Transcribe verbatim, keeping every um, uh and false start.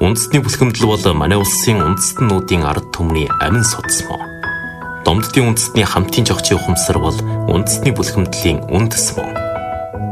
Үндэсний бүлгэмдэл бол манай улсын үндэстэн нүүдийн ард түмний амин судас мөн. Домддын үндэстний хамтын жогчийн ухамсар бол үндэсний бүлгэмдлийн үндэс мөн.